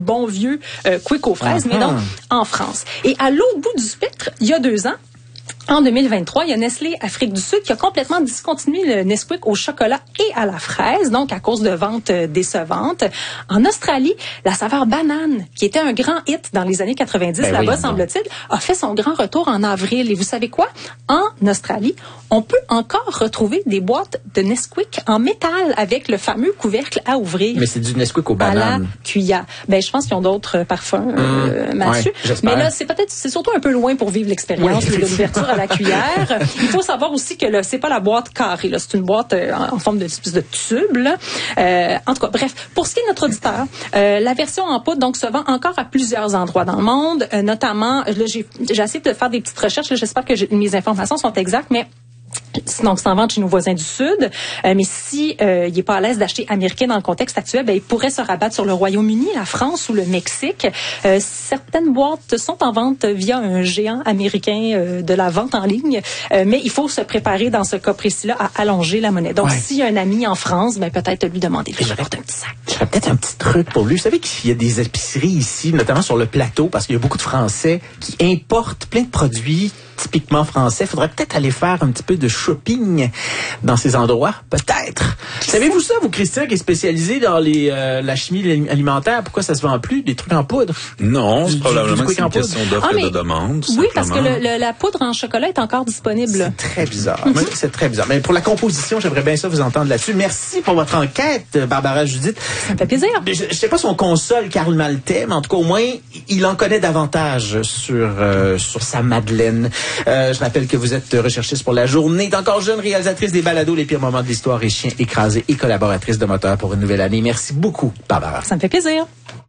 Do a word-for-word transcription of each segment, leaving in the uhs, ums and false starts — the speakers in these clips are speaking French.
bon vieux euh, Quick aux fraises, uh-huh. mais donc en France. Et à l'autre bout du spectre, il y a deux ans, en deux mille vingt-trois, il y a Nestlé Afrique du Sud qui a complètement discontinué le Nesquik au chocolat et à la fraise, donc à cause de ventes décevantes. En Australie, la saveur banane, qui était un grand hit dans les années quatre-vingt-dix, ben là-bas, oui, semble-t-il, a fait son grand retour en avril. Et vous savez quoi? En Australie, on peut encore retrouver des boîtes de Nesquik en métal avec le fameux couvercle à ouvrir. Mais c'est du Nesquik aux bananes. À la cuillère. Ben, je pense qu'ils ont d'autres parfums, mmh, euh, Mathieu. Ouais, mais là, c'est peut-être, c'est surtout un peu loin pour vivre l'expérience oui, de l'ouverture à la cuillère. Il faut savoir aussi que là, c'est pas la boîte carrée, là, c'est une boîte euh, en forme de, de tube. Là. Euh, en tout cas, bref, pour ce qui est de notre auditeur, euh, la version en poudre donc se vend encore à plusieurs endroits dans le monde, euh, notamment, là, j'ai, j'ai essayé de faire des petites recherches. Là, j'espère que j'ai, mes informations sont exactes, mais donc, c'est en vente chez nos voisins du Sud. Euh, mais si euh, il est pas à l'aise d'acheter américain dans le contexte actuel, ben il pourrait se rabattre sur le Royaume-Uni, la France ou le Mexique. Euh, certaines boîtes sont en vente via un géant américain euh, de la vente en ligne, euh, mais il faut se préparer dans ce cas précis-là à allonger la monnaie. Donc, ouais. s'il y a un ami en France, ben peut-être lui demander de apporter un petit sac. J'aurais peut-être un petit truc pour lui. Vous savez qu'il y a des épiceries ici, notamment sur le plateau, parce qu'il y a beaucoup de Français qui importent plein de produits typiquement français. Il faudrait peut-être aller faire un petit peu de shopping dans ces endroits, peut-être. Savez-vous ça, vous, Christian, qui est spécialisé dans les euh, la chimie alimentaire, pourquoi ça se vend plus, des trucs en poudre? Non, c'est probablement que c'est une question d'offre ah, et de demande. Oui, parce que le, le, la poudre en chocolat est encore disponible. C'est très bizarre. Mm-hmm. C'est très bizarre. Mais pour la composition, j'aimerais bien ça vous entendre là-dessus. Merci pour votre enquête, Barbara Judith. Ça me fait plaisir. Je ne sais pas si on console Karl Maltais, mais en tout cas, au moins, il en connaît davantage sur, euh, sur sa Madeleine. Euh, je rappelle que vous êtes recherchiste pour La Journée, d'encore jeune réalisatrice des balados Les pires moments de l'histoire et Chiens écrasés et collaboratrice de Moteur pour une nouvelle année. Merci beaucoup, Barbara. Ça me fait plaisir.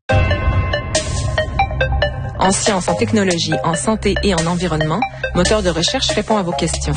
En sciences, en technologie, en santé et en environnement, Moteur de recherche répond à vos questions.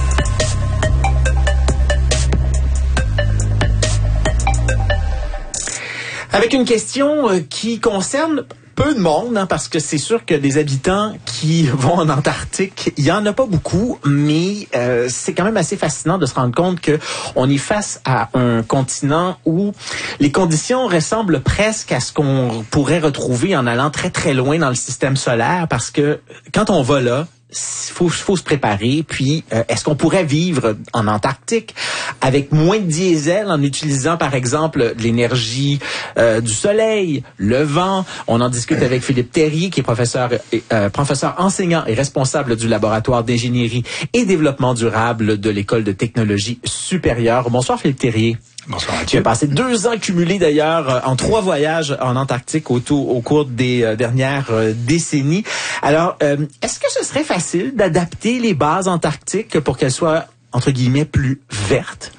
Avec une question euh, qui concerne peu de monde, hein, parce que c'est sûr que des habitants qui vont en Antarctique, il y en a pas beaucoup, mais euh, c'est quand même assez fascinant de se rendre compte que on est face à un continent où les conditions ressemblent presque à ce qu'on pourrait retrouver en allant très très loin dans le système solaire, parce que quand on va là, il faut, faut se préparer. Puis, euh, est-ce qu'on pourrait vivre en Antarctique avec moins de diesel en utilisant, par exemple, l'énergie euh, du soleil, le vent? On en discute avec Philippe Terrier, qui est professeur, euh, professeur enseignant et responsable du laboratoire d'ingénierie et développement durable de l'École de technologie supérieure. Bonsoir, Philippe Terrier. Bonsoir, Mathieu. Tu as passé deux ans cumulés, d'ailleurs, en trois voyages en Antarctique au, au cours des euh, dernières euh, décennies. Alors, euh, est-ce que ce serait facile d'adapter les bases antarctiques pour qu'elles soient, entre guillemets, plus vertes?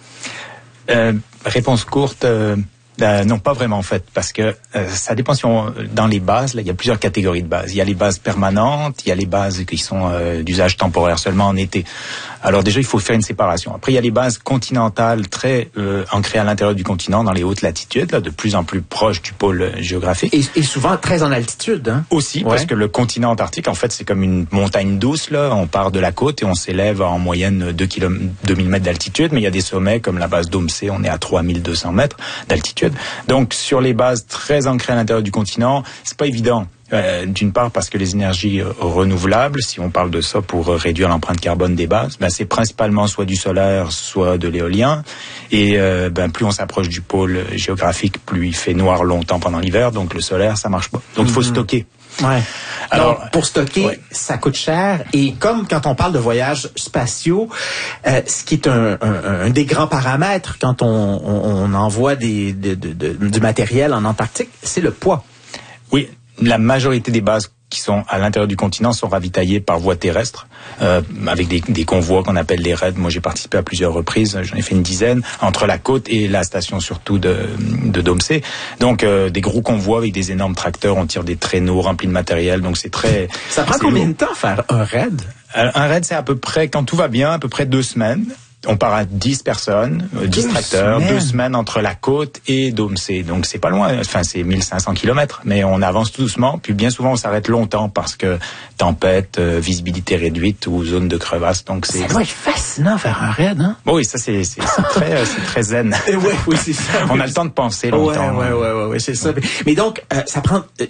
Euh, réponse courte... Euh... Euh, non, pas vraiment en fait, parce que euh, ça dépend si on, dans les bases, là, il y a plusieurs catégories de bases. Il y a les bases permanentes, il y a les bases qui sont euh, d'usage temporaire seulement en été. Alors déjà, il faut faire une séparation. Après, il y a les bases continentales très euh, ancrées à l'intérieur du continent, dans les hautes latitudes, là, de plus en plus proches du pôle géographique. Et, et souvent très en altitude. Hein? Aussi, ouais. Parce que le continent antarctique, en fait, c'est comme une montagne douce. Là, on part de la côte et on s'élève en moyenne deux mille mètres d'altitude, mais il y a des sommets comme la base d'Omsé, on est à trois mille deux cents mètres d'altitude. Donc, sur les bases très ancrées à l'intérieur du continent, c'est pas évident. Euh, d'une part parce que les énergies euh, renouvelables, si on parle de ça pour euh, réduire l'empreinte carbone des bases, ben c'est principalement soit du solaire, soit de l'éolien. Et euh, ben plus on s'approche du pôle géographique, plus il fait noir longtemps pendant l'hiver. Donc le solaire, ça marche pas. Donc il faut mm-hmm. stocker. Ouais. Alors, donc, pour stocker, ouais. ça coûte cher. Et comme quand on parle de voyages spatiaux, euh, ce qui est un, un, un des grands paramètres quand on, on, on envoie des, de, de, de, du matériel en Antarctique, c'est le poids. Oui. La majorité des bases qui sont à l'intérieur du continent sont ravitaillées par voie terrestre, euh, avec des, des convois qu'on appelle les raids. Moi, j'ai participé à plusieurs reprises, j'en ai fait une dizaine, entre la côte et la station surtout de, de Domsé. Donc, euh, des gros convois avec des énormes tracteurs, on tire des traîneaux remplis de matériel, donc c'est très... Ça prend combien de temps faire un raid? Un raid, c'est à peu près, quand tout va bien, à peu près deux semaines. On part à dix personnes, dix tracteurs, deux semaines entre la côte et Dôme-C. Donc c'est pas loin, enfin c'est mille cinq cents kilomètres, mais on avance tout doucement. Puis bien souvent on s'arrête longtemps parce que tempête, euh, visibilité réduite ou zone de crevasse. Donc c'est. Ça doit être fascinant faire un raid, hein? Bon, oui, ça c'est c'est, c'est très c'est très zen. ouais, oui, c'est ça. On a le temps de penser longtemps. Ouais, ouais, ouais, ouais, ouais c'est ça. Mais donc euh, ça prend